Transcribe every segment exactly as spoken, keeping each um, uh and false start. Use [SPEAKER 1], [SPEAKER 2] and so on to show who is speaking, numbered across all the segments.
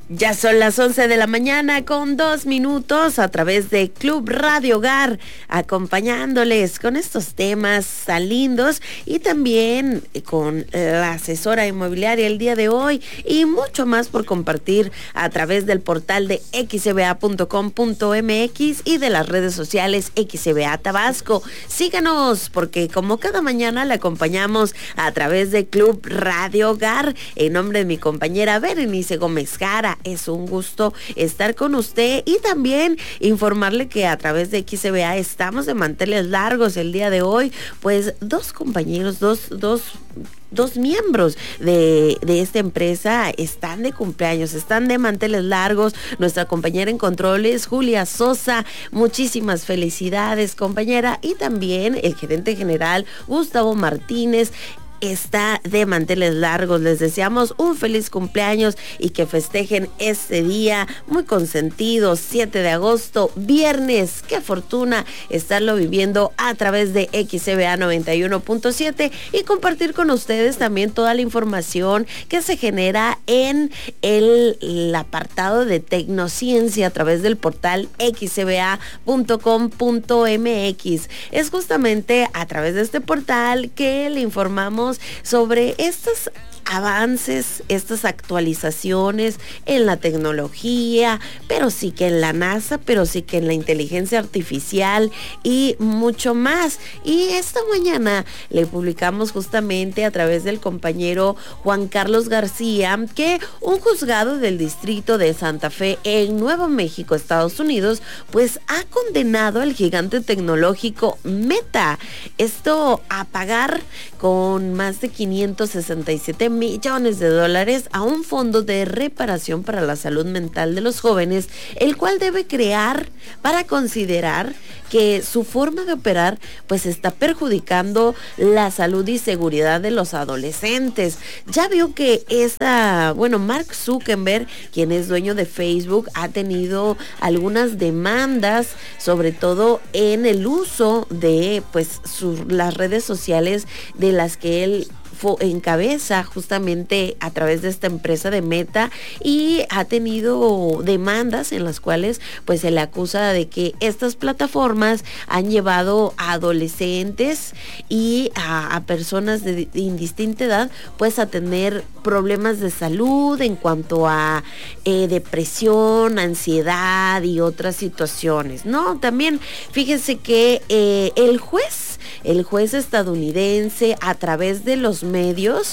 [SPEAKER 1] Ya son las once de la mañana con dos minutos a través de Club Radio Hogar, acompañándoles con estos temas tan lindos y también con la asesora inmobiliaria el día de hoy y mucho más por compartir a través del portal de x b a punto com punto m x y de las redes sociales X B A Tabasco. Síganos porque como cada mañana la acompañamos a través de Club Radio Hogar. En nombre de mi compañera Berenice Gómez Jara, es un gusto estar con usted y también informarle que a través de X B A estamos de manteles largos el día de hoy, pues dos compañeros, dos, dos Dos miembros de, de esta empresa están de cumpleaños, están de manteles largos. Nuestra compañera en controles, Julia Sosa, muchísimas felicidades, compañera. Y también el gerente general, Gustavo Martínez, está de manteles largos. Les deseamos un feliz cumpleaños y que festejen este día muy consentidos, siete de agosto, viernes. Qué fortuna estarlo viviendo a través de X B A noventa y uno punto siete y compartir con ustedes también toda la información que se genera en el, el apartado de Tecnociencia a través del portal x b a punto com punto m x. Es justamente a través de este portal que le informamos sobre estos avances, estas actualizaciones en la tecnología, pero sí que en la NASA, pero sí que en la inteligencia artificial y mucho más. Y esta mañana le publicamos justamente a través del compañero Juan Carlos García que un juzgado del distrito de Santa Fe en Nuevo México, Estados Unidos, pues ha condenado al gigante tecnológico Meta, esto a pagar con más de quinientos sesenta y siete millones de dólares a un fondo de reparación para la salud mental de los jóvenes, el cual debe crear para considerar que su forma de operar pues está perjudicando la salud y seguridad de los adolescentes. Ya vio que esta, bueno, Mark Zuckerberg, quien es dueño de Facebook, ha tenido algunas demandas, sobre todo en el uso de pues su, las redes sociales de las que él encabeza justamente a través de esta empresa de Meta, y ha tenido demandas en las cuales pues se le acusa de que estas plataformas han llevado a adolescentes y a, a personas de, de indistinta edad pues a tener problemas de salud en cuanto a eh, depresión, ansiedad y otras situaciones, ¿no? También fíjense que eh, el juez el juez estadounidense a través de los medios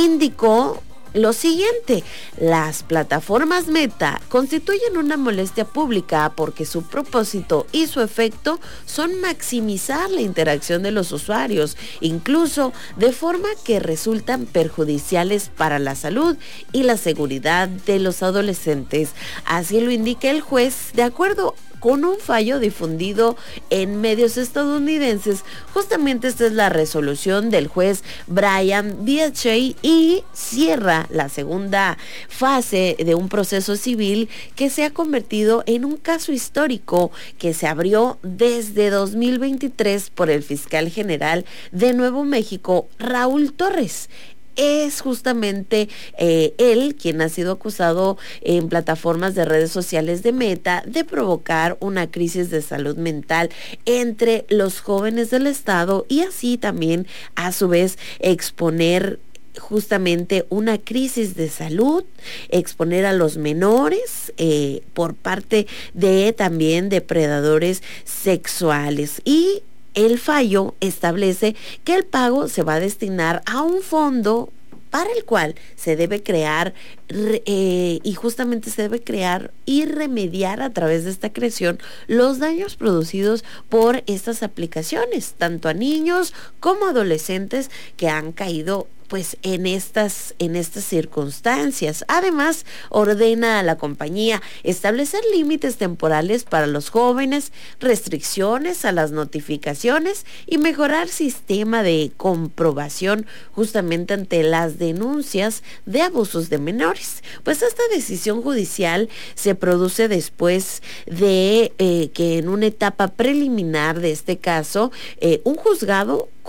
[SPEAKER 1] indicó lo siguiente: las plataformas Meta constituyen una molestia pública porque su propósito y su efecto son maximizar la interacción de los usuarios, incluso de forma que resultan perjudiciales para la salud y la seguridad de los adolescentes. Así lo indica el juez, de acuerdo con un fallo difundido en medios estadounidenses. Justamente esta es la resolución del juez Brian Dietschy y cierra la segunda fase de un proceso civil que se ha convertido en un caso histórico que se abrió desde dos mil veintitrés por el fiscal general de Nuevo México, Raúl Torres. Es justamente eh, él quien ha sido acusado en plataformas de redes sociales de Meta de provocar una crisis de salud mental entre los jóvenes del estado y así también a su vez exponer justamente una crisis de salud, exponer a los menores eh, por parte de también depredadores sexuales. Y el fallo establece que el pago se va a destinar a un fondo para el cual se debe crear eh, y justamente se debe crear y remediar a través de esta creación los daños producidos por estas aplicaciones, tanto a niños como adolescentes que han caído pues en estas, en estas circunstancias. Además, ordena a la compañía establecer límites temporales para los jóvenes, restricciones a las notificaciones y mejorar sistema de comprobación justamente ante las denuncias de abusos de menores. Pues esta decisión judicial se produce después de eh, que en una etapa preliminar de este caso, eh, un juzgado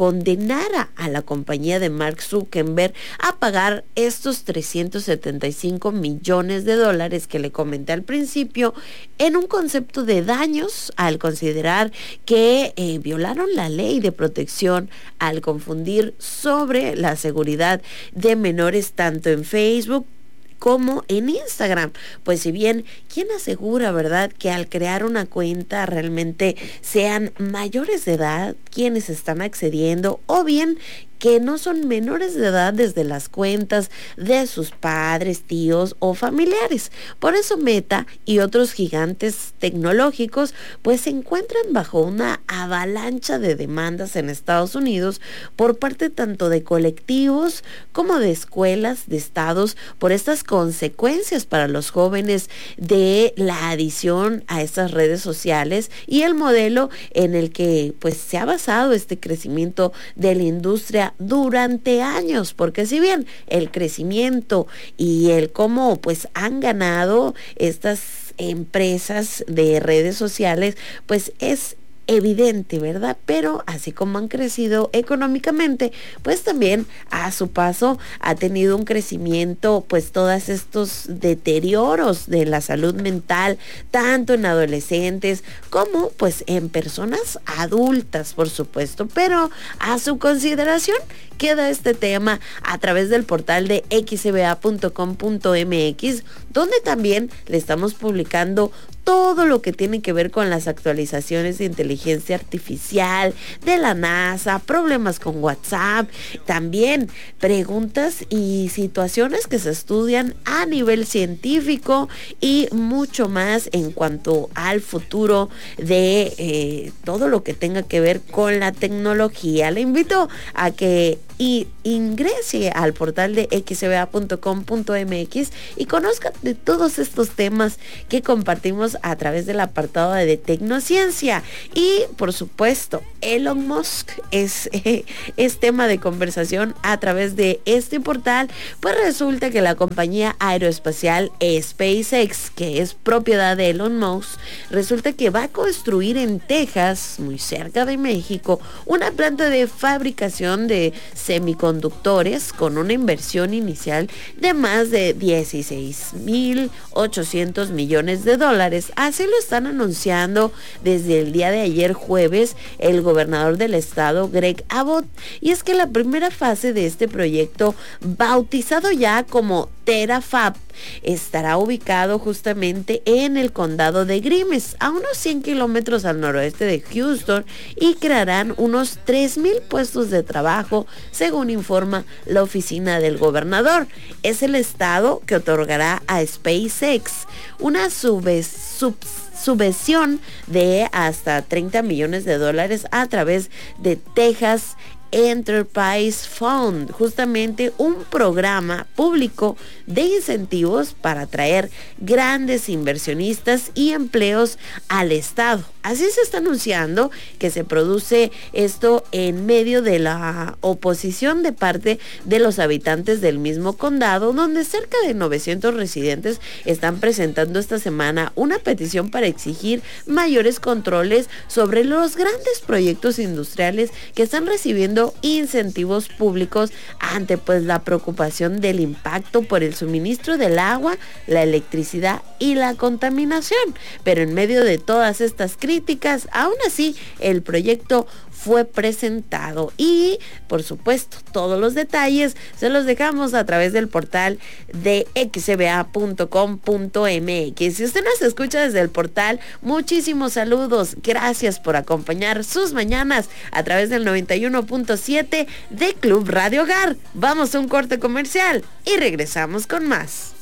[SPEAKER 1] condenara a la compañía de Mark Zuckerberg a pagar estos trescientos setenta y cinco millones de dólares que le comenté al principio, en un concepto de daños al considerar que eh, violaron la ley de protección al confundir sobre la seguridad de menores tanto en Facebook como en Instagram. Pues si bien, ¿quién asegura, verdad, que al crear una cuenta realmente sean mayores de edad quienes están accediendo, o bien que no son menores de edad desde las cuentas de sus padres, tíos o familiares? Por eso Meta y otros gigantes tecnológicos pues se encuentran bajo una avalancha de demandas en Estados Unidos por parte tanto de colectivos como de escuelas, de estados, por estas consecuencias para los jóvenes de la adición a estas redes sociales y el modelo en el que pues se ha basado este crecimiento de la industria durante años, porque si bien el crecimiento y el cómo pues han ganado estas empresas de redes sociales pues es evidente, ¿verdad? Pero así como han crecido económicamente, pues también a su paso ha tenido un crecimiento, pues todos estos deterioros de la salud mental, tanto en adolescentes como pues en personas adultas, por supuesto. Pero a su consideración queda este tema a través del portal de x b a punto com punto m x, donde también le estamos publicando todo lo que tiene que ver con las actualizaciones de inteligencia artificial de la NASA, problemas con WhatsApp, también preguntas y situaciones que se estudian a nivel científico y mucho más en cuanto al futuro de eh, todo lo que tenga que ver con la tecnología. Le invito a que y ingrese al portal de x b a punto com punto m x y conozca de todos estos temas que compartimos a través del apartado de Tecnociencia. Y por supuesto, Elon Musk es, eh, es tema de conversación a través de este portal. Pues resulta que la compañía aeroespacial SpaceX, que es propiedad de Elon Musk, resulta que va a construir en Texas, muy cerca de México, una planta de fabricación de semiconductores con una inversión inicial de más de dieciséis mil ochocientos millones de dólares. Así lo están anunciando desde el día de ayer jueves el gobernador del estado, Greg Abbott. Y es que la primera fase de este proyecto, bautizado ya como Terafab, estará ubicado justamente en el condado de Grimes, a unos cien kilómetros al noroeste de Houston, y crearán unos tres mil puestos de trabajo, según informa la oficina del gobernador. Es el estado que otorgará a SpaceX una sub, sub subvención de hasta treinta millones de dólares a través de Texas Enterprise Fund, justamente un programa público de incentivos para atraer grandes inversionistas y empleos al estado. Así se está anunciando que se produce esto en medio de la oposición de parte de los habitantes del mismo condado, donde cerca de novecientos residentes están presentando esta semana una petición para exigir mayores controles sobre los grandes proyectos industriales que están recibiendo incentivos públicos ante pues la preocupación del impacto por el suministro del agua, la electricidad y la contaminación. Pero en medio de todas estas críticas, aún así el proyecto fue presentado y por supuesto todos los detalles se los dejamos a través del portal de x b a punto com punto m x. Si usted nos escucha desde el portal, muchísimos saludos, gracias por acompañar sus mañanas a través del noventa y uno punto siete de Club Radio Hogar. Vamos a un corte comercial y regresamos con más.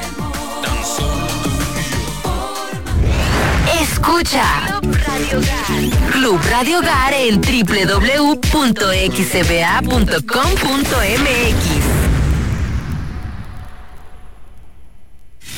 [SPEAKER 2] Escucha Club Radio Hogar, Club Radio Hogar en doble u doble u doble u punto x b a punto com punto m x.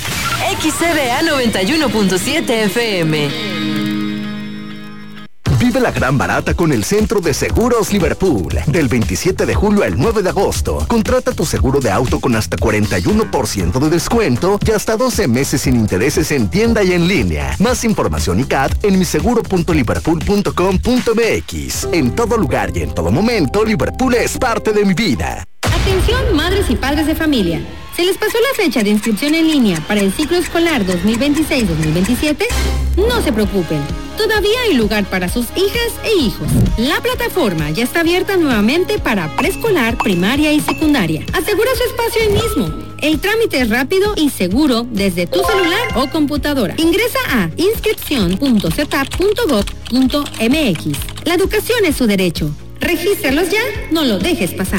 [SPEAKER 2] X B A noventa y uno punto siete F M.
[SPEAKER 3] Vive la gran barata con el Centro de Seguros Liverpool. Del veintisiete de julio al nueve de agosto. Contrata tu seguro de auto con hasta cuarenta y uno por ciento de descuento y hasta doce meses sin intereses en tienda y en línea. Más información y C A D en miseguro punto liverpool punto com punto m x. En todo lugar y en todo momento, Liverpool es parte de mi vida.
[SPEAKER 4] Atención, madres y padres de familia. ¿Se les pasó la fecha de inscripción en línea para el ciclo escolar dos mil veintiséis dos mil veintisiete? No se preocupen. Todavía hay lugar para sus hijas e hijos. La plataforma ya está abierta nuevamente para preescolar, primaria y secundaria. Asegura su espacio hoy mismo. El trámite es rápido y seguro desde tu celular o computadora. Ingresa a inscripción punto cetap punto gob punto m x. La educación es su derecho. Regístralos ya, no lo dejes pasar.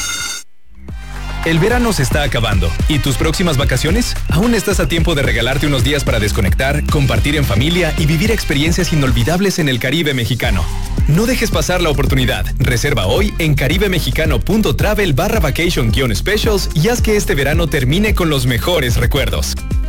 [SPEAKER 5] El verano se está acabando. ¿Y tus próximas vacaciones? Aún estás a tiempo de regalarte unos días para desconectar, compartir en familia y vivir experiencias inolvidables en el Caribe mexicano. No dejes pasar la oportunidad. Reserva hoy en caribemexicano punto travel barra vacation guion specials y haz que este verano termine con los mejores recuerdos.